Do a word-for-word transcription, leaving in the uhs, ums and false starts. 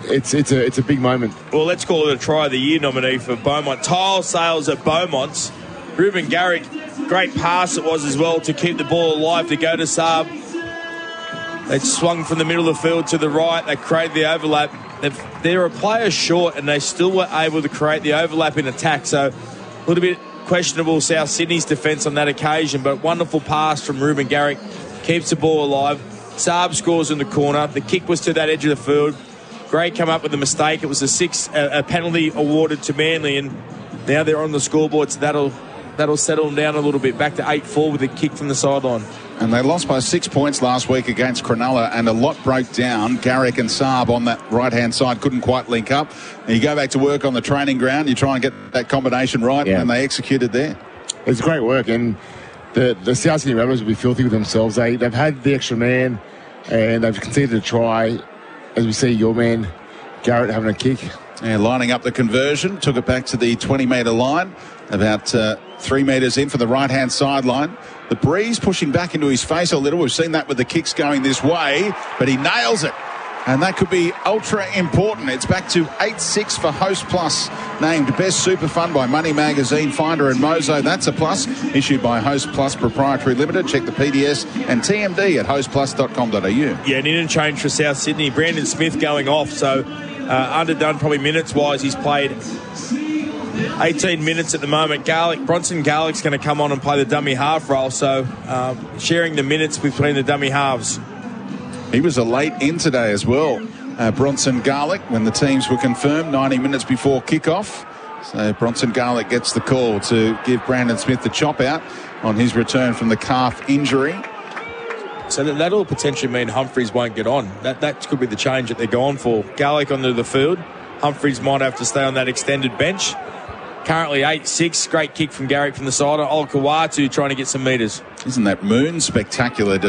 it's it's a it's a big moment. Well, let's call it a try of the year nominee for Beaumont. Tile sales at Beaumont's. Ruben Garrick, great pass it was as well to keep the ball alive to go to Saab. They swung from the middle of the field to the right. They created the overlap. They've, they're a player short, and they still were able to create the overlap in attack. So a little bit questionable South Sydney's defence on that occasion, but wonderful pass from Ruben Garrick. Keeps the ball alive. Saab scores in the corner. The kick was to that edge of the field. Gray come up with a mistake. It was a six, a, a penalty awarded to Manly, and now they're on the scoreboard, so that'll that'll settle them down a little bit. Back to eight four with a kick from the sideline. And they lost by six points last week against Cronulla, and a lot broke down. Garrick and Saab on that right-hand side couldn't quite link up. And you go back to work on the training ground, you try and get that combination right, yeah. and they executed there. It's great work, and the, the South Sydney Rabbitohs will be filthy with themselves. They, they've had the extra man, and they've conceded a try. As we see your man, Garrett, having a kick. Yeah, lining up the conversion, took it back to the twenty-metre line, about uh, three metres in for the right-hand sideline. The breeze pushing back into his face a little. We've seen that with the kicks going this way, but he nails it. And that could be ultra important. It's back to eight six for Host Plus, named Best Super Fund by Money Magazine, Finder and Mozo. That's a plus, issued by Host Plus Proprietary Limited. Check the P D S and T M D at host plus dot com dot a u. Yeah, an interchange for South Sydney. Brandon Smith going off, so uh, underdone probably minutes-wise. He's played eighteen minutes at the moment. Garlick, Bronson Garlick's going to come on and play the dummy half role, so um, sharing the minutes between the dummy halves. He was a late in today as well, uh, Bronson Garlick, when the teams were confirmed ninety minutes before kickoff. So Bronson Garlick gets the call to give Brandon Smith the chop out on his return from the calf injury. So that, that'll potentially mean Humphreys won't get on. That that could be the change that they're going for. Garlick onto the field. Humphreys might have to stay on that extended bench. Currently eight six. Great kick from Garrick from the side. Olakawatu trying to get some metres. Isn't that moon spectacular?